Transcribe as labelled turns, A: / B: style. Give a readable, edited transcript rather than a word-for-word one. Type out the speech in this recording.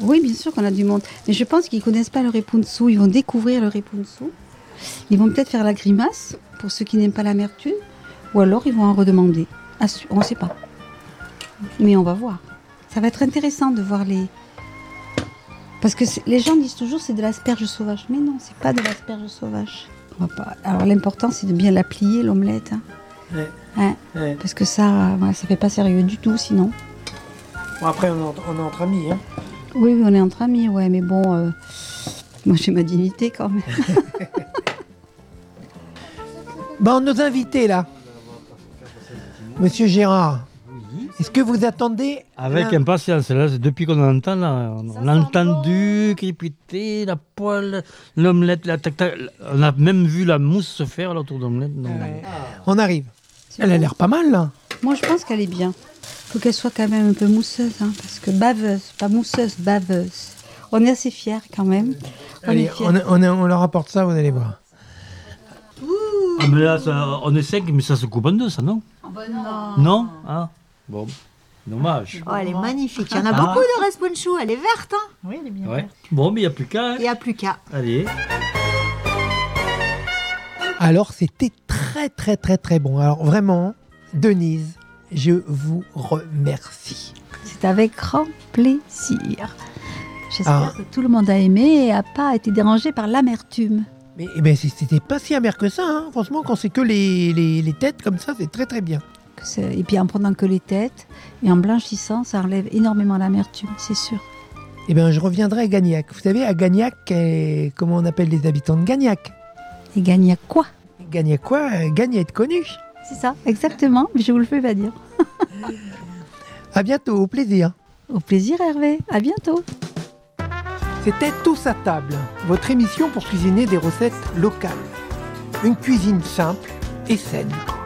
A: Oui, bien sûr qu'on a du monde. Mais je pense qu'ils ne connaissent pas le repunsu. Ils vont découvrir le repunsu. Ils vont peut-être faire la grimace, pour ceux qui n'aiment pas l'amertume. Ou alors, ils vont en redemander. On ne sait pas. Mais on va voir. Ça va être intéressant de voir les... Parce que les gens disent toujours que c'est de l'asperge sauvage. Mais non, c'est pas de l'asperge sauvage. On va pas... Alors, l'important, c'est de bien la plier, l'omelette. Hein.
B: Ouais.
A: Hein
B: Ouais.
A: Parce que ça fait pas sérieux du tout, sinon.
B: Bon, après, on est entre amis. Hein.
A: Oui, on est entre amis, ouais, mais bon, moi j'ai ma dignité quand même.
B: Bon, nos invités là. Monsieur Gérard, est-ce que vous attendez
C: Avec impatience, là, depuis qu'on entend, là, on a entendu crépiter la poêle, l'omelette, on a même vu la mousse se faire là, autour de l'omelette.
B: On arrive. Elle a l'air pas mal là.
A: Moi je pense qu'elle est bien. Il faut qu'elle soit quand même un peu mousseuse, hein, parce que baveuse, pas mousseuse, baveuse. On est assez fiers quand même.
B: Allez, on leur apporte ça, vous allez voir.
C: Ah, mais là, on est 5, mais ça se coupe en deux, ça, non? Non. Ah, bon, dommage.
D: Oh, elle est magnifique. Il y en a beaucoup de responchou. Elle est verte, hein?
E: Oui, elle est bien.
C: Ouais. Bon, mais il n'y a plus qu'à. Hein.
D: Il n'y a plus qu'à.
C: Allez.
B: Alors, c'était très, très, très, très bon. Alors, vraiment, Denise, je vous remercie.
A: C'est avec grand plaisir. J'espère
B: Ah.
A: que tout le monde a aimé et n'a pas été dérangé par l'amertume.
B: Mais c'était pas si amer que ça. Hein. Franchement, quand c'est que les têtes comme ça, c'est très, très bien.
A: Et puis en prenant que les têtes et en blanchissant, ça enlève énormément l'amertume, c'est sûr.
B: Eh bien, je reviendrai à Gagnac. Vous savez, à Gagnac, comment on appelle les habitants de Gagnac?
A: Et Gagnac quoi?
B: Gagnac quoi? Gagnac connu.
A: C'est ça, exactement, mais je vous le fais pas dire.
B: À bientôt, au plaisir.
A: Au plaisir Hervé, à bientôt.
B: C'était Tous à table, votre émission pour cuisiner des recettes locales. Une cuisine simple et saine.